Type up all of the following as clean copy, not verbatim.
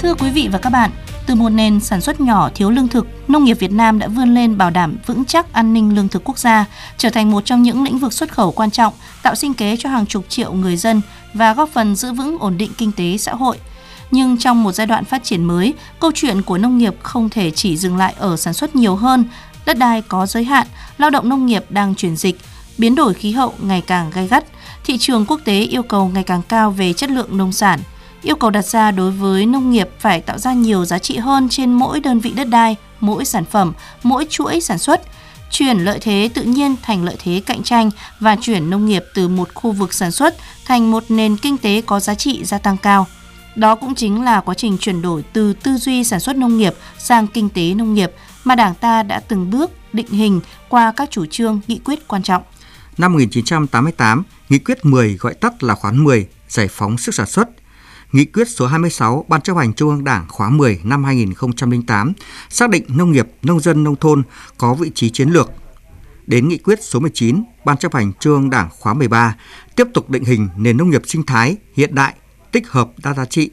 Thưa quý vị và các bạn, từ một nền sản xuất nhỏ thiếu lương thực, nông nghiệp Việt Nam đã vươn lên bảo đảm vững chắc an ninh lương thực quốc gia, trở thành một trong những lĩnh vực xuất khẩu quan trọng, tạo sinh kế cho hàng chục triệu người dân và góp phần giữ vững ổn định kinh tế xã hội. Nhưng trong một giai đoạn phát triển mới, câu chuyện của nông nghiệp không thể chỉ dừng lại ở sản xuất nhiều hơn, đất đai có giới hạn, lao động nông nghiệp đang chuyển dịch, biến đổi khí hậu ngày càng gay gắt, thị trường quốc tế yêu cầu ngày càng cao về chất lượng nông sản. Yêu cầu đặt ra đối với nông nghiệp phải tạo ra nhiều giá trị hơn trên mỗi đơn vị đất đai, mỗi sản phẩm, mỗi chuỗi sản xuất, chuyển lợi thế tự nhiên thành lợi thế cạnh tranh và chuyển nông nghiệp từ một khu vực sản xuất thành một nền kinh tế có giá trị gia tăng cao. Đó cũng chính là quá trình chuyển đổi từ tư duy sản xuất nông nghiệp sang kinh tế nông nghiệp mà Đảng ta đã từng bước định hình qua các chủ trương, nghị quyết quan trọng. Năm 1988, Nghị quyết 10 gọi tắt là khoán 10 giải phóng sức sản xuất. Nghị quyết số 26 Ban chấp hành Trung ương Đảng khóa 10 năm 2008 xác định nông nghiệp, nông dân, nông thôn có vị trí chiến lược. Đến Nghị quyết số 19 Ban chấp hành Trung ương Đảng khóa 13 tiếp tục định hình nền nông nghiệp sinh thái, hiện đại, tích hợp đa giá trị.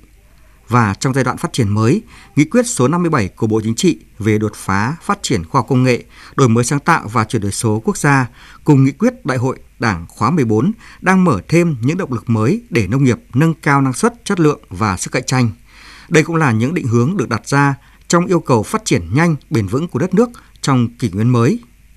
Và trong giai đoạn phát triển mới, Nghị quyết số 57 của Bộ Chính trị về đột phá phát triển khoa học công nghệ, đổi mới sáng tạo và chuyển đổi số quốc gia cùng Nghị quyết Đại hội Đảng khóa 14 đang mở thêm những động lực mới để nông nghiệp nâng cao năng suất, chất lượng và sức cạnh tranh. Đây cũng là những định hướng được đặt ra trong yêu cầu phát triển nhanh, bền vững của đất nước trong kỷ nguyên mới.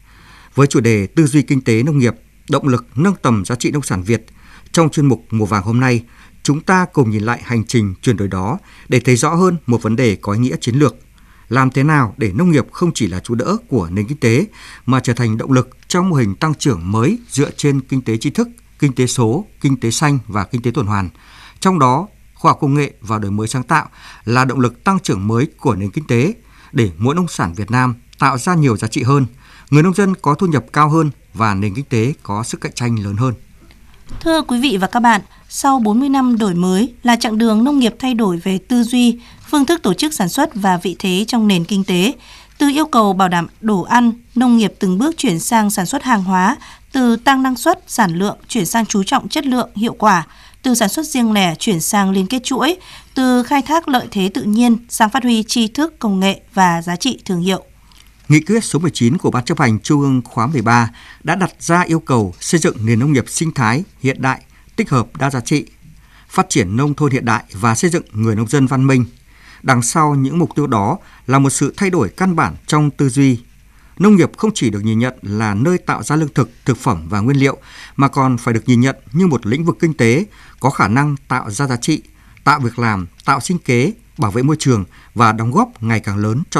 Với chủ đề tư duy kinh tế nông nghiệp, động lực nâng tầm giá trị nông sản Việt, trong chuyên mục Mùa vàng hôm nay, chúng ta cùng nhìn lại hành trình chuyển đổi đó để thấy rõ hơn một vấn đề có ý nghĩa chiến lược. Làm thế nào để nông nghiệp không chỉ là trụ đỡ của nền kinh tế mà trở thành động lực trong mô hình tăng trưởng mới dựa trên kinh tế tri thức, kinh tế số, kinh tế xanh và kinh tế tuần hoàn. Trong đó, khoa học công nghệ và đổi mới sáng tạo là động lực tăng trưởng mới của nền kinh tế để mỗi nông sản Việt Nam tạo ra nhiều giá trị hơn, người nông dân có thu nhập cao hơn và nền kinh tế có sức cạnh tranh lớn hơn. Thưa quý vị và các bạn, sau 40 năm đổi mới là chặng đường nông nghiệp thay đổi về tư duy, phương thức tổ chức sản xuất và vị thế trong nền kinh tế. Từ yêu cầu bảo đảm đồ ăn, nông nghiệp từng bước chuyển sang sản xuất hàng hóa, từ tăng năng suất, sản lượng chuyển sang chú trọng chất lượng, hiệu quả, từ sản xuất riêng lẻ chuyển sang liên kết chuỗi, từ khai thác lợi thế tự nhiên sang phát huy tri thức, công nghệ và giá trị thương hiệu. Nghị quyết số 19 của Ban chấp hành Trung ương khóa 13 đã đặt ra yêu cầu xây dựng nền nông nghiệp sinh thái, hiện đại, tích hợp đa giá trị, phát triển nông thôn hiện đại và xây dựng người nông dân văn minh. Đằng sau những mục tiêu đó là một sự thay đổi căn bản trong tư duy. Nông nghiệp không chỉ được nhìn nhận là nơi tạo ra lương thực, thực phẩm và nguyên liệu, mà còn phải được nhìn nhận như một lĩnh vực kinh tế có khả năng tạo ra giá trị, tạo việc làm, tạo sinh kế, bảo vệ môi trường và đóng góp ngày càng lớn cho